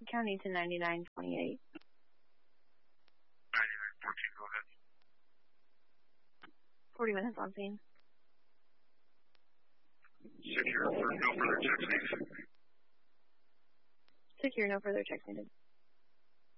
County to 9928. 9914, go ahead. 40 minutes on scene. Secure for no further checks needed. Secure, no further checks needed.